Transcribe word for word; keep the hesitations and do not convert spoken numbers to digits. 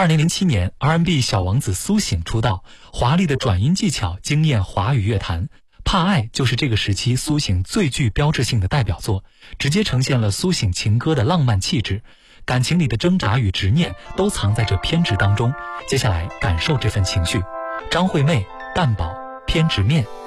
二零零七年 R and B 小王子苏醒出道，华丽的转音技巧惊艳华语乐坛。怕爱就是这个时期苏醒最具标志性的代表作，直接呈现了苏醒情歌的浪漫气质，感情里的挣扎与执念都藏在这偏执当中。接下来感受这份情绪。张惠妹、蛋堡、偏执面。